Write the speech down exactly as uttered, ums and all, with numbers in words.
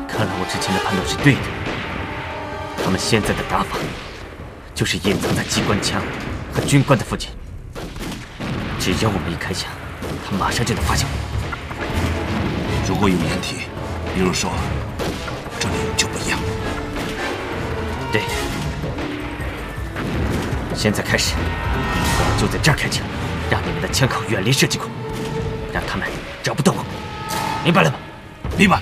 看来我之前的判断是对的。他们现在的打法，就是隐藏在机关枪和军官的附近。只要我们一开枪，他马上就能发现我。 如果有掩体，比如说这里就不一样。 对，现在开始，我们就在这儿开枪，让你们的枪口远离射击孔，让他们找不到我，明白了吗？